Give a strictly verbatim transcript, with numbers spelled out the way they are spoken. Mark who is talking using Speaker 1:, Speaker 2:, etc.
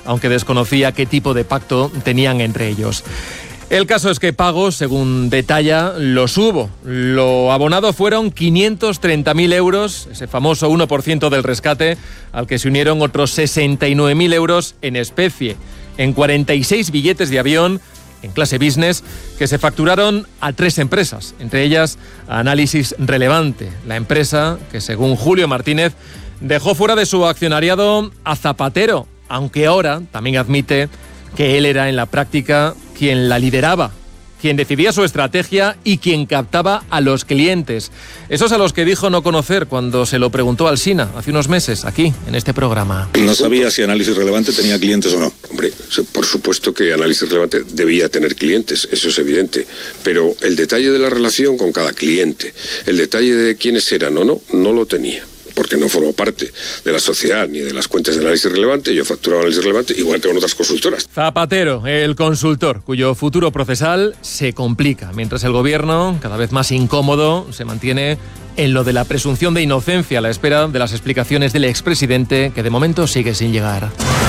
Speaker 1: aunque desconocía qué tipo de pacto tenían entre ellos. El caso es que pagos, según detalla, los hubo. Lo abonado fueron quinientos treinta mil euros, ese famoso uno por ciento del rescate, al que se unieron otros sesenta y nueve mil euros en especie, en cuarenta y seis billetes de avión, en clase business, que se facturaron a tres empresas, entre ellas Análisis Relevante, la empresa que, según Julio Martínez, dejó fuera de su accionariado a Zapatero, aunque ahora también admite que él era en la práctica quien la lideraba, quien decidía su estrategia y quien captaba a los clientes. Esos a los que dijo no conocer cuando se lo preguntó a Alsina hace unos meses, aquí, en este programa.
Speaker 2: No sabía si Análisis Relevante tenía clientes o no.
Speaker 3: Hombre, por supuesto que Análisis Relevante debía tener clientes, eso es evidente. Pero el detalle de la relación con cada cliente, el detalle de quiénes eran o no, no lo tenía. Porque no formó parte de la sociedad ni de las cuentas de Análisis Relevante. Yo facturaba Análisis Relevante igual que con otras consultoras.
Speaker 1: Zapatero, el consultor, cuyo futuro procesal se complica, mientras el gobierno, cada vez más incómodo, se mantiene en lo de la presunción de inocencia a la espera de las explicaciones del expresidente, que de momento sigue sin llegar.